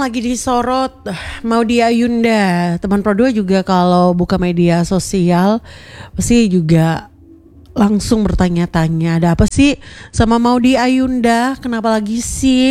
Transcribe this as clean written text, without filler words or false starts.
lagi disorot Maudy Ayunda. Teman Pro 2 juga kalau buka media sosial pasti juga langsung bertanya-tanya, ada apa sih sama Maudy Ayunda? Kenapa lagi sih